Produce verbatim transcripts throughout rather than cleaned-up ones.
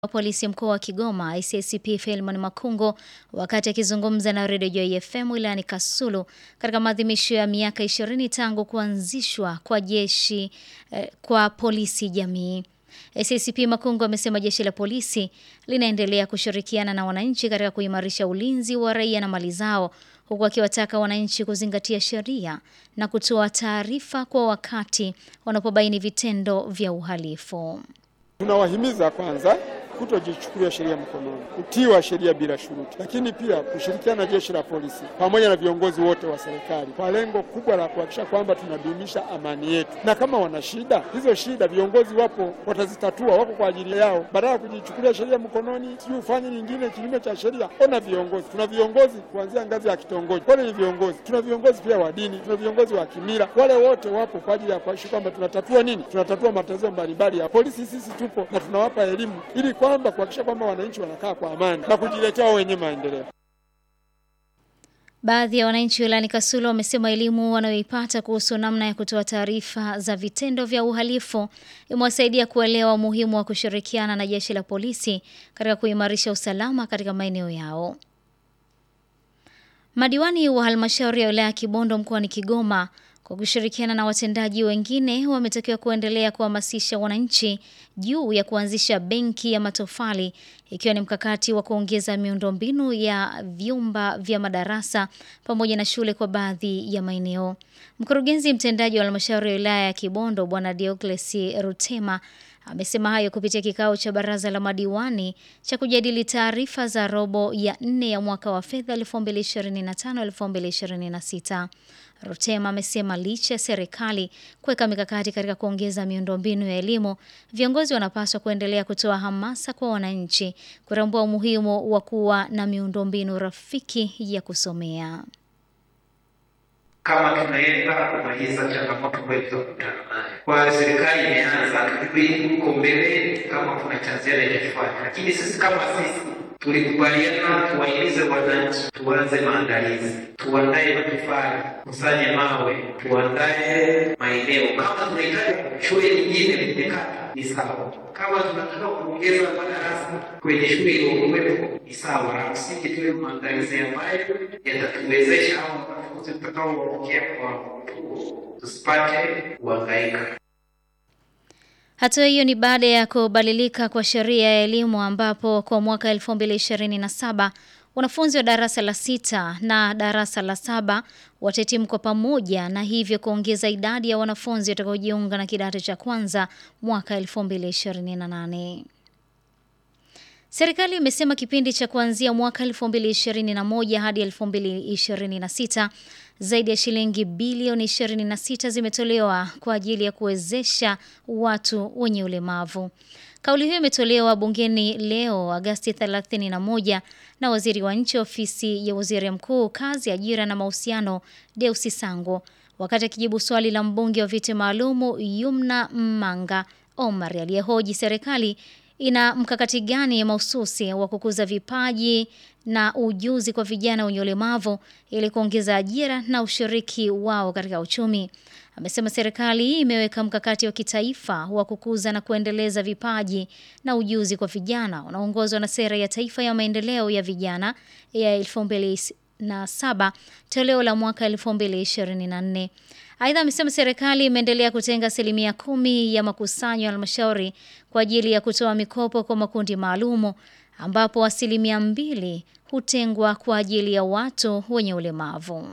wa polisi mkoa wa Kigoma I C S P Philemon Makungo wakati akizungumza na Radio Joy F M wilayani Kasulu katika maadhimisho ya miaka ishirini tangu kuanzishwa kwa jeshi eh, kwa polisi jamii. I C S P Makungo amesema jeshi la polisi linaendelea kushirikiana na wananchi katika kuimarisha ulinzi wa raia na mali zao, huku akiwataka wananchi kuzingatia sheria na kutoa taarifa kwa wakati wanapobaini vitendo vya uhalifu. Tunawahimiza kwanza kutojichukulia sheria mkononi, kutiwa sheria bila shuruti, lakini pia kushirikiana na jeshi la polisi pamoja na viongozi wote wa serikali kwa lengo kubwa la kuhakikisha kwamba tunadumisha amani yetu. Na kama wana shida, hizo shida viongozi wapo watazitatua, wako kwa ajili yao. Badala ya kujichukulia sheria mkononi, si ufanye nyingine kinyume cha sheria. Ona viongozi, tuna viongozi kuanzia ngazi ya kitongoji. Wale ni viongozi, tuna viongozi pia wa dini, tuna viongozi wa kimila. Wale wote wapo kwa ajili ya kuhakikisha kwamba tunatatua nini? Tunatatua matatizo mbalimbali ya polisi. Sisi tupo na tunawapa elimu ili kwamba kuhakikisha kwamba wananchi wanakaa kwa amani na kujiletea wao wenyewe maendeleo. Baadhi ya wananchi wilayani Kasulu wamesema elimu wanayoipata kuhusu namna ya kutoa taarifa za vitendo vya uhalifu imewasaidia kuelewa umuhimu wa kushirikiana na jeshi la polisi katika kuimarisha usalama katika maeneo yao. Madiwani wa halmashauri ya wilaya ya Kibondo mkoani Kigoma kwa kushirikiana na watendaji wengine wametakiwa kuendelea kuhamasisha wananchi juu ya kuanzisha benki ya matofali, ikiwa ni mkakati wa kuongeza miundombinu ya vyumba vya madarasa pamoja na shule kwa baadhi ya maeneo. Mkurugenzi mtendaji wa halmashauri ya wilaya ya Kibondo Bwana Diocles Rutema amesema hayo kupitia kikao cha baraza la madiwani cha kujadili taarifa za robo ya nne ya mwaka wa fedha elfu mbili ishirini na tano elfu mbili ishirini na sita. Rutema amesema licha ya serikali kuweka mikakati katika kuongeza miundombinu ya elimu, viongozi wanapaswa kuendelea kutoa hamasa kwa wananchi kutambua umuhimu wa kuwa na miundombinu rafiki ya kusomea. Kama tunaenda kumaliza changamoto kwetu kutana nayo. Kwa serikali imeanza kipindi huko mbele kama kuna chanzele ya kifanya. Lakini sisi kama sisi tulikubaliana tuwaeleze wananchi, tuanze maandalizi, tuandae matofali, kusanye mawe, tuandae maeneo. Kama tunahitaji shule nyingine nimekata ni sawa. Kama tunataka kuongeza madarasa kwenye shule iliyokuwepo ni sawa. Msingi tuwe maandalizi ambayo yatatuwezesha hao wanafunzi tutakaowafikia kwa tusipate kuhangaika. Hatua hiyo ni baada ya kubadilika kwa sheria ya elimu ambapo kwa mwaka elfu mbili ishirini na saba wanafunzi wa darasa la sita na darasa la saba watahitimu kwa pamoja na hivyo kuongeza idadi ya wanafunzi watakaojiunga na kidato cha kwanza mwaka elfu mbili ishirini na nane. Serikali imesema kipindi cha kuanzia mwaka elfu mbili ishirini na moja hadi elfu mbili ishirini na sita zaidi ya shilingi bilioni ishirini na sita zimetolewa kwa ajili ya kuwezesha watu wenye ulemavu. Kauli hiyo imetolewa bungeni leo Agosti thelathini na moja na waziri wa nchi ofisi ya waziri mkuu kazi, ajira na mahusiano Deusi Sango wakati akijibu swali la mbunge wa viti maalumu Yumna Manga Omar aliyehoji serikali ina mkakati gani mahususi wa kukuza vipaji na ujuzi kwa vijana wenye ulemavu ili kuongeza ajira na ushiriki wao katika uchumi. Amesema serikali imeweka mkakati wa kitaifa wa kukuza na kuendeleza vipaji na ujuzi kwa vijana unaoongozwa na sera ya taifa ya maendeleo ya vijana ya elfu mbili na saba toleo la mwaka elfu mbili ishirini na nne. Aidha amesema serikali imeendelea kutenga asilimia kumi ya makusanyo ya halmashauri kwa ajili ya kutoa mikopo kwa makundi maalumu ambapo asilimia mbili hutengwa kwa ajili ya watu wenye ulemavu.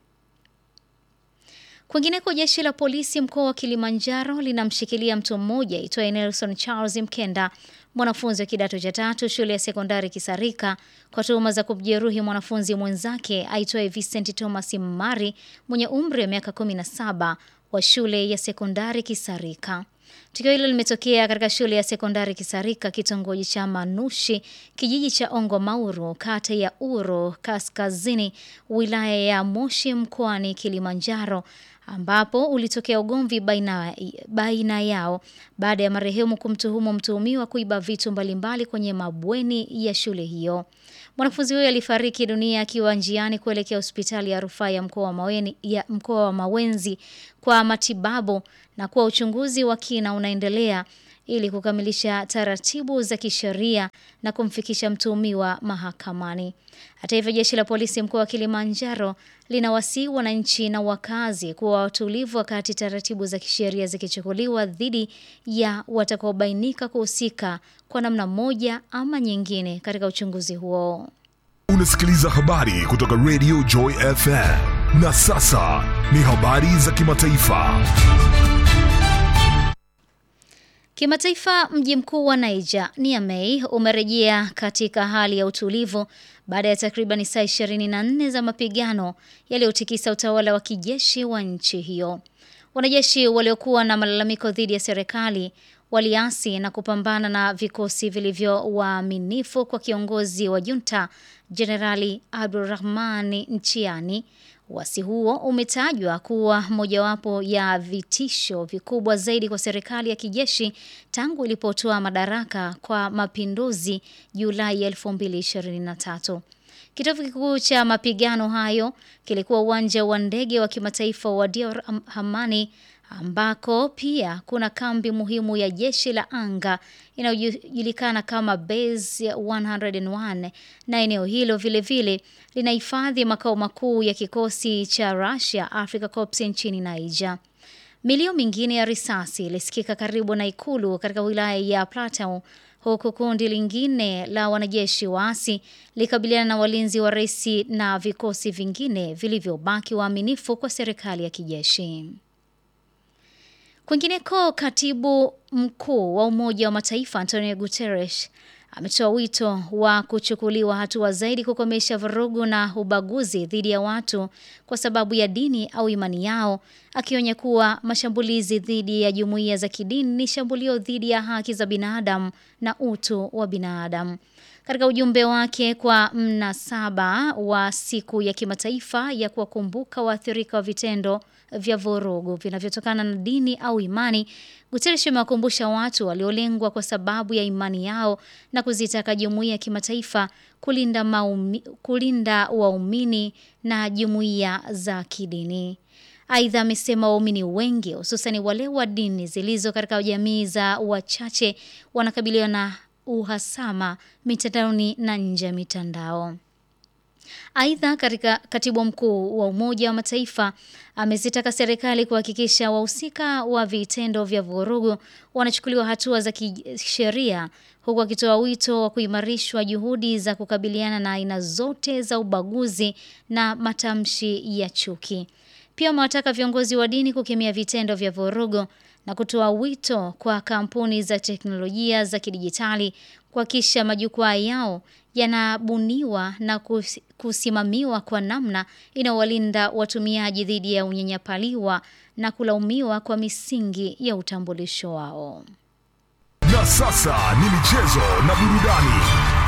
Kwingineko, jeshi la polisi mkoa wa Kilimanjaro linamshikilia mtu mmoja aitwaye Nelson Charles Mkenda, mwanafunzi wa kidato cha tatu shule ya sekondari Kisarika, kwa tuhuma za kumjeruhi mwanafunzi mwenzake aitwaye Vincent Thomas Mmari mwenye umri wa miaka kumi na saba wa shule ya sekondari Kisarika. Tukio hilo limetokea katika shule ya sekondari Kisarika, kitongoji cha Manushi, kijiji cha Ongo Mauru, kata ya Uro Kaskazini, wilaya ya Moshi mkoani Kilimanjaro, ambapo ulitokea ugomvi baina, baina yao baada ya marehemu kumtuhumu mtuhumiwa kuiba vitu mbalimbali kwenye mabweni ya shule hiyo. Mwanafunzi huyo alifariki dunia akiwa njiani kuelekea hospitali ya rufaa ya mkoa wa Maweni ya mkoa wa Mawenzi kwa matibabu na kwa uchunguzi wa kina unaendelea ili kukamilisha taratibu za kisheria na kumfikisha mtuhumiwa mahakamani. Hata hivyo, jeshi la polisi mkoa wa Kilimanjaro linawasihi wananchi na wakazi kuwa watulivu wakati taratibu za kisheria zikichukuliwa dhidi ya watakaobainika kuhusika kwa namna moja ama nyingine katika uchunguzi huo. Unasikiliza habari kutoka Radio Joy F M. Na sasa ni habari za kimataifa. Kimataifa, mji mkuu wa Niger, Niamey, umerejea katika hali ya utulivu baada ya takriban saa ishirini na nne za mapigano yaliyotikisa utawala wa kijeshi wa nchi hiyo. Wanajeshi waliokuwa na malalamiko dhidi ya serikali waliasi na kupambana na vikosi vilivyo waaminifu kwa kiongozi wa junta Jenerali Abdurrahman Nchiani. Wasi huo umetajwa kuwa mojawapo ya vitisho vikubwa zaidi kwa serikali ya kijeshi tangu ilipotoa madaraka kwa mapinduzi Julai elfu mbili ishirini na tatu. Kitovu kikuu cha mapigano hayo kilikuwa uwanja wa ndege wa kimataifa wa Dior Hamani, ambako pia kuna kambi muhimu ya jeshi la anga inayojulikana kama Base mia moja na moja, na eneo hilo vile vile linahifadhi makao makuu ya kikosi cha Russia Africa Corps nchini Niger. Milio mingine ya risasi ilisikika karibu na ikulu katika wilaya ya Plateau, huku kundi lingine la wanajeshi waasi likabiliana na walinzi wa rais na vikosi vingine vilivyobaki waaminifu kwa serikali ya kijeshi. Kwingineko, katibu mkuu wa Umoja wa Mataifa Antonio Guterres ametoa wito wa kuchukuliwa hatua zaidi kukomesha vurugu na ubaguzi dhidi ya watu kwa sababu ya dini au imani yao, akionya kuwa mashambulizi dhidi ya jumuiya za kidini ni shambulio dhidi ya haki za binadamu na utu wa binadamu. Katika ujumbe wake kwa mnasaba wa siku ya kimataifa ya kuwakumbuka waathirika wa vitendo vya vurugu vinavyotokana na dini au imani, Guterres amewakumbusha watu waliolengwa kwa sababu ya imani yao na kuzitaka jumuiya ya kimataifa kulinda maumi, kulinda waumini na jumuiya za kidini. Aidha, amesema waumini wengi, hususan wale wa dini zilizo katika jamii za wachache, wanakabiliwa na uhasama mitandaoni na nje ya mitandao. Aidha, katika katibu mkuu wa Umoja wa Mataifa amezitaka serikali kuhakikisha wahusika wa vitendo vya vurugu wanachukuliwa hatua za kisheria, huku akitoa wito wa kuimarishwa juhudi za kukabiliana na aina zote za ubaguzi na matamshi ya chuki. Pia amewataka viongozi wa dini kukemea vitendo vya vurugu na kutoa wito kwa kampuni za teknolojia za kidijitali kuhakikisha majukwaa yao yanabuniwa na kusimamiwa kwa namna inayowalinda watumiaji dhidi ya unyanyapaliwa na kulaumiwa kwa misingi ya utambulisho wao. Na sasa ni michezo na burudani.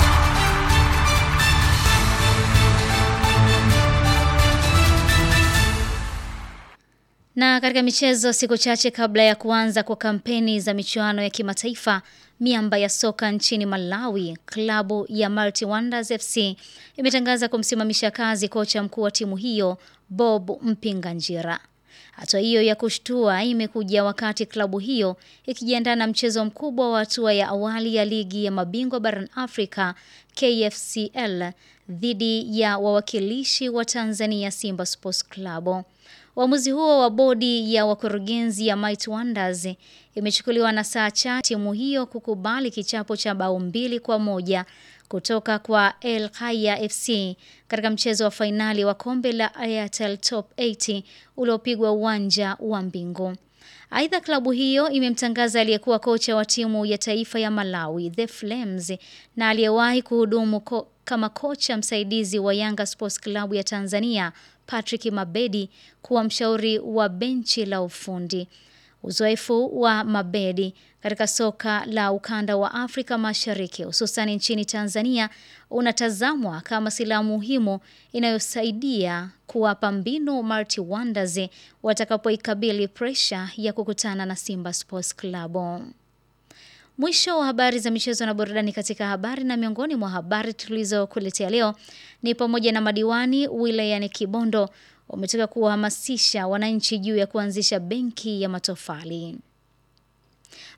Na katika michezo, siku chache kabla ya kuanza kwa kampeni za michuano ya kimataifa, miamba ya soka nchini Malawi, klabu ya Mighty Wonders F C imetangaza kumsimamisha kazi kocha mkuu wa timu hiyo Bob Mpinganjira. Hatua hiyo ya kushtua imekuja wakati klabu hiyo ikijiandaa na mchezo mkubwa wa hatua ya awali ya ligi ya mabingwa barani Afrika K F C L dhidi ya wawakilishi wa Tanzania Simba Sports Club. Uamuzi huo wa bodi ya wakurugenzi ya Mighty Wonders imechukuliwa na saa chache timu hiyo kukubali kichapo cha bao mbili kwa moja kutoka kwa El Khaya F C katika mchezo wa fainali wa kombe la Airtel Top themanini uliopigwa uwanja wa Mbingu. Aidha, klabu hiyo imemtangaza aliyekuwa kocha wa timu ya taifa ya Malawi The Flames na aliyewahi kuhudumu ko, kama kocha msaidizi wa Yanga Sports Club ya Tanzania Patrick Mabedi kuwa mshauri wa benchi la ufundi. Uzoefu wa Mabedi katika soka la ukanda wa Afrika Mashariki, hususan nchini Tanzania, unatazamwa kama silaha muhimu inayosaidia kuwapa mbinu Mighty Wonders watakapoikabili pressure ya kukutana na Simba Sports Club. Mwisho wa habari za michezo na burudani katika habari, na miongoni mwa habari tulizokuletea leo ni pamoja na madiwani wilayani Kibondo wametoka kuhamasisha wananchi juu ya kuanzisha benki ya matofali.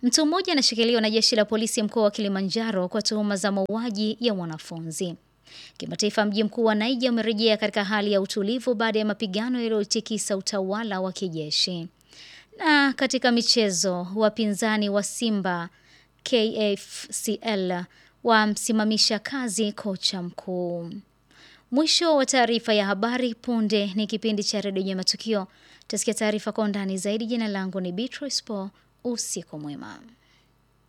Mtu mmoja anashikiliwa na jeshi la polisi mkoa wa Kilimanjaro kwa tuhuma za mauaji ya wanafunzi. Kimataifa, mji mkuu wa Niger umerejea katika hali ya utulivu baada ya mapigano yaliyotikisa utawala wa kijeshi. Na katika michezo, wapinzani wa Simba K F C L wamsimamisha kazi kocha mkuu. Mwisho wa taarifa ya habari. Punde ni kipindi cha redio ya matukio. Tasikia taarifa kwa undani zaidi. Jina langu ni Beatrice Po. Usiku mwema.